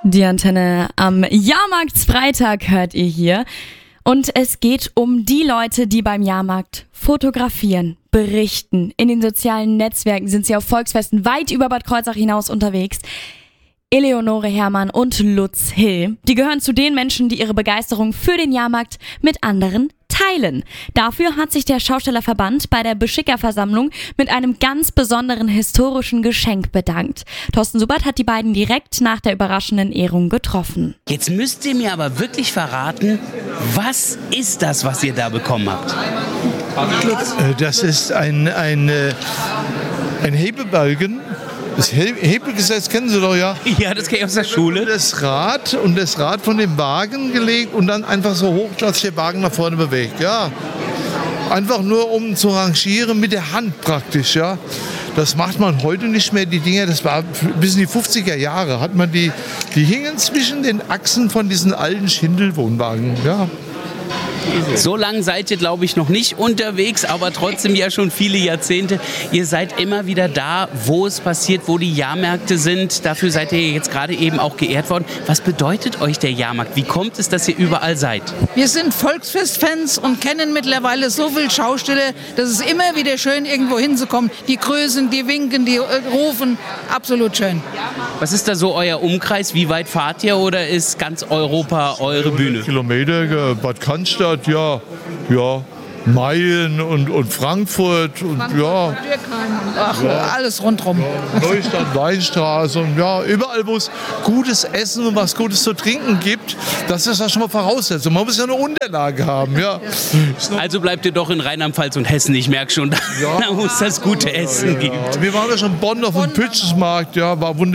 Die Antenne am Jahrmarktsfreitag hört ihr hier. Und es geht um die Leute, die beim Jahrmarkt fotografieren, berichten. In den sozialen Netzwerken sind sie auf Volksfesten weit über Bad Kreuznach hinaus unterwegs. Eleonore Herrmann und Lutz Hill, die gehören zu den Menschen, die ihre Begeisterung für den Jahrmarkt mit anderen teilen. Dafür hat sich der Schaustellerverband bei der Beschickerversammlung mit einem ganz besonderen historischen Geschenk bedankt. Thorsten Subert hat die beiden direkt nach der überraschenden Ehrung getroffen. Jetzt müsst ihr mir aber wirklich verraten, was ist das, was ihr da bekommen habt? Das ist ein Hebebalken. Das Hebegesetz kennen Sie doch, ja? Ja, das kenne ich aus der Schule. Das Rad von dem Wagen gelegt und dann einfach so hoch, dass sich der Wagen nach vorne bewegt, ja. Einfach nur, um zu rangieren mit der Hand praktisch, ja. Das macht man heute nicht mehr, die Dinger, das war bis in die 50er Jahre, hat man die hingen zwischen den Achsen von diesen alten Schindelwohnwagen, ja. So lange seid ihr, glaube ich, noch nicht unterwegs, aber trotzdem ja schon viele Jahrzehnte. Ihr seid immer wieder da, wo es passiert, wo die Jahrmärkte sind. Dafür seid ihr jetzt gerade eben auch geehrt worden. Was bedeutet euch der Jahrmarkt? Wie kommt es, dass ihr überall seid? Wir sind Volksfestfans und kennen mittlerweile so viele Schausteller, dass es immer wieder schön, irgendwo hinzukommen. Die grüßen, die winken, die rufen. Absolut schön. Was ist da so euer Umkreis? Wie weit fahrt ihr oder ist ganz Europa eure Bühne? Kilometer, Bad Cannstatt, ja, Meilen und Frankfurt und ja. Ach, ja. Alles rundherum. Ja, Neustadt, Weinstraße und ja, überall, wo es gutes Essen und was Gutes zu trinken gibt, das ist ja schon mal Voraussetzung. Man muss ja eine Unterlage haben, ja. Also bleibt ihr doch in Rheinland-Pfalz und Hessen, ich merke schon, da muss das gute Essen gibt. Wir waren ja schon in Bonn auf dem Pützensmarkt, ja, war wunderbar.